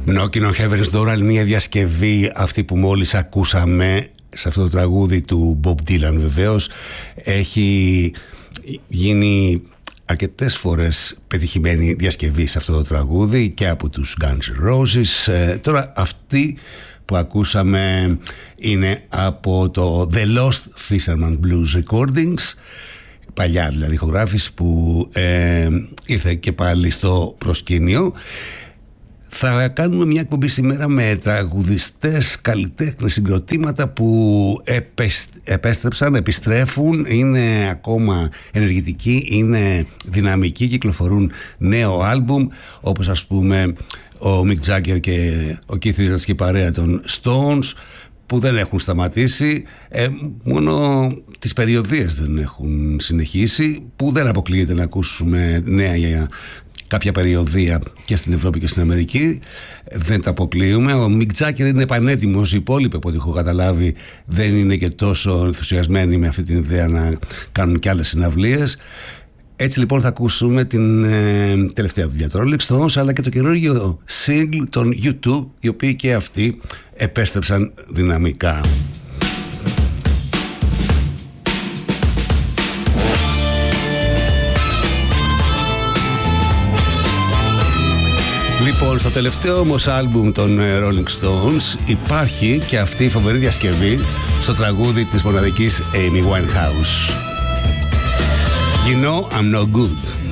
Knocking on Heaven's Door, άλλη μια διασκευή αυτή που μόλις ακούσαμε σε αυτό το τραγούδι του Bob Dylan. Βεβαίως έχει γίνει αρκετές φορές πετυχημένη διασκευή σε αυτό το τραγούδι και από τους Guns N' Roses. Τώρα αυτή που ακούσαμε είναι από το The Lost Fisherman Blues Recordings, παλιά δηλαδή ηχογράφηση που ήρθε και πάλι στο προσκήνιο. Θα κάνουμε μια εκπομπή σήμερα με τραγουδιστές, καλλιτέχνες, συγκροτήματα που επέστρεψαν, επιστρέφουν, είναι ακόμα ενεργητικοί, είναι δυναμικοί, κυκλοφορούν νέο άλμπουμ, όπως ας πούμε ο Mick Jagger και ο Keith Richards και η παρέα των Stones, που δεν έχουν σταματήσει, μόνο τις περιοδίες δεν έχουν συνεχίσει, που δεν αποκλείεται να ακούσουμε νέα για κάποια περιοδία και στην Ευρώπη και στην Αμερική. Δεν τα αποκλείουμε. Ο Mick Jagger είναι πανέτοιμος. Οι υπόλοιποι, από ό,τι έχω καταλάβει, δεν είναι και τόσο ενθουσιασμένοι με αυτή την ιδέα να κάνουν και άλλες συναυλίες. Έτσι λοιπόν θα ακούσουμε την τελευταία δουλειά των Rolling Stones, αλλά και το καινούργιο single των U2, οι οποίοι και αυτοί επέστρεψαν δυναμικά. Λοιπόν, στο τελευταίο όμως άλμπουμ των Rolling Stones υπάρχει και αυτή η φοβερή διασκευή στο τραγούδι της μοναδικής Amy Winehouse. You know I'm no good.